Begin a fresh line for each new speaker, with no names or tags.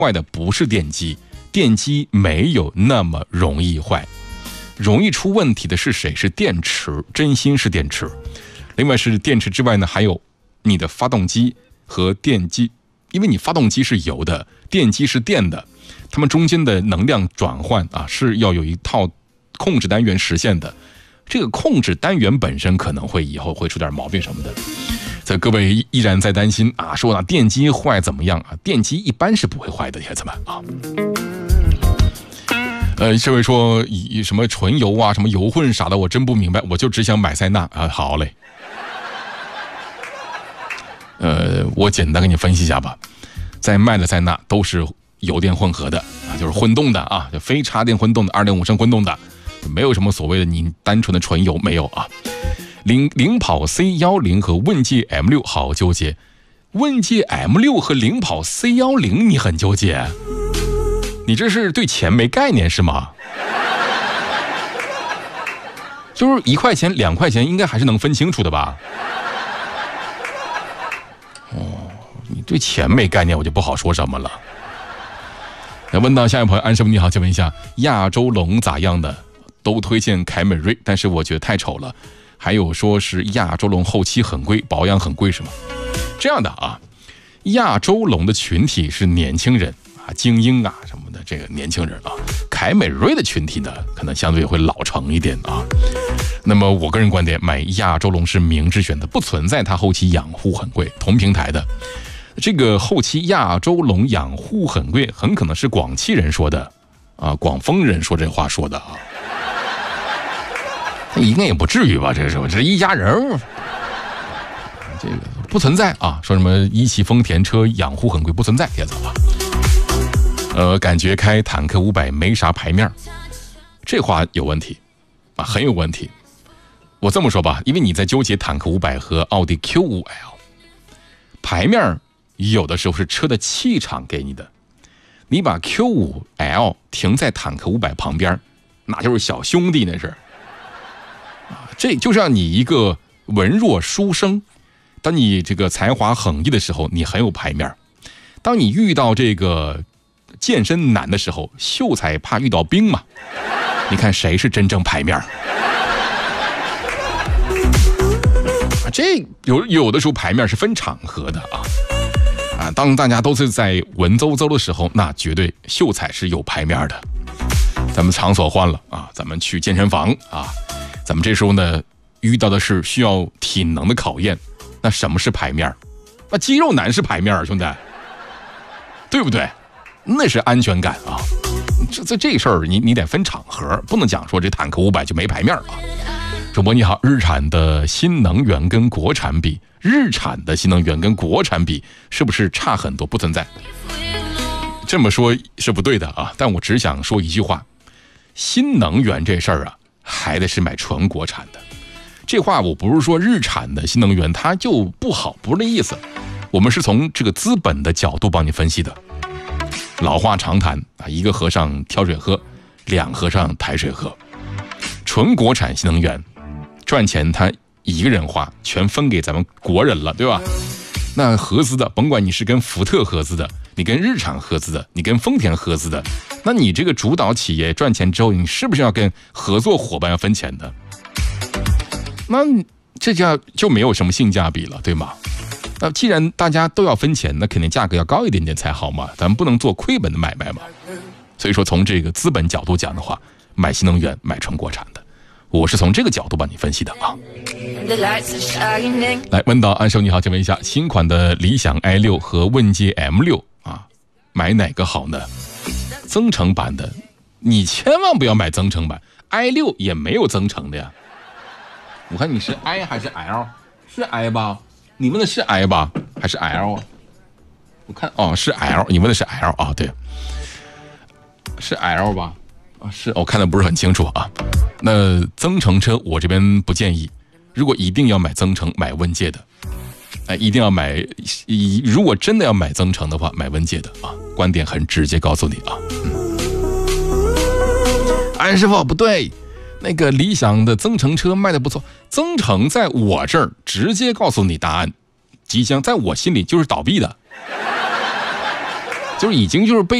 坏的不是电机，电机没有那么容易坏，容易出问题的是谁？是电池，真心是电池。另外是电池之外呢，还有你的发动机和电机，因为你发动机是油的，电机是电的，它们中间的能量转换啊，是要有一套控制单元实现的。这个控制单元本身可能会以后会出点毛病什么的，所以各位依然在担心啊，说呢电机坏怎么样啊？电机一般是不会坏的，孩子们啊。这位说以什么纯油啊、什么油混啥的，我真不明白，我就只想买塞纳啊。好嘞，我简单给你分析一下吧，在卖的塞纳都是油电混合的啊，就是混动的啊，就非插电混动的2.5升混动的。没有什么所谓的你单纯的纯油，没有啊。领跑 C10 和问界 M6 好纠结，问界 M6 和领跑 C10 你很纠结，你这是对钱没概念是吗？就是1块钱2块钱应该还是能分清楚的吧？哦，你对钱没概念我就不好说什么了。来问到下一位朋友安师傅你好，请问一下亚洲龙咋样的？都推荐凯美瑞，但是我觉得太丑了。还有说是亚洲龙后期很贵，保养很贵是吗？这样的啊，亚洲龙的群体是年轻人啊、精英啊什么的，这个年轻人啊。凯美瑞的群体呢，可能相对会老成一点啊。那么我个人观点，买亚洲龙是明智选择，不存在它后期养护很贵，同平台的。这个后期亚洲龙养护很贵，很可能是广汽人说的啊，广丰人说这话说的啊。应该也不至于吧，这是一家人，这个不存在啊。说什么一汽丰田车养护很贵，不存在，别走了。感觉开坦克500没啥牌面，这话有问题啊，很有问题。我这么说吧，因为你在纠结坦克500和奥迪 Q5L， 牌面有的时候是车的气场给你的，你把 Q5L 停在坦克500旁边，那就是小兄弟那是。这就像你一个文弱书生，当你这个才华横溢的时候，你很有牌面；当你遇到这个健身难的时候，秀才怕遇到兵嘛。你看谁是真正牌面？这有的时候牌面是分场合的啊。当大家都是在文绉绉的时候，那绝对秀才是有牌面的。咱们场所换了啊，咱们去健身房啊。咱们这时候呢，遇到的是需要体能的考验。那什么是牌面？那肌肉男是牌面，兄弟，对不对？那是安全感啊。这事儿你得分场合，不能讲说这坦克500就没牌面啊。主播你好，日产的新能源跟国产比，是不是差很多？不存在。这么说是不对的啊，但我只想说一句话：新能源这事儿啊。还得是买纯国产的，这话我不是说日产的新能源它就不好，不是那意思。我们是从这个资本的角度帮你分析的。老话常谈啊，一个和尚挑水喝，2和尚抬水喝。纯国产新能源赚钱，他一个人花，全分给咱们国人了，对吧？那合资的，甭管你是跟福特合资的，你跟日产合资的，你跟丰田合资的，那你这个主导企业赚钱之后，你是不是要跟合作伙伴要分钱的？那这就没有什么性价比了，对吗？那既然大家都要分钱，那肯定价格要高一点点才好嘛，咱们不能做亏本的买卖嘛。所以说从这个资本角度讲的话，买新能源买纯国产的，我是从这个角度帮你分析的啊。来问到安生你好，请问一下，新款的理想 i6 和问界 M6 啊，买哪个好呢？增程版的，你千万不要买增程版 ，i6 也没有增程的呀。我看你是 i 还是 L？ 是 i 吧？你问的是 i 吧？还是 L 啊？我看哦是 L， 你问的是 L 啊？对，是 L 吧？啊是，我看的不是很清楚啊。那增程车我这边不建议，如果一定要买增程，买问界的。一定要买，如果真的要买增程的话，买问界的啊。观点很直接告诉你啊。安师傅不对，那个理想的增程车卖的不错，增程在我这儿直接告诉你答案，即将在我心里就是倒闭的。 就是已经就是被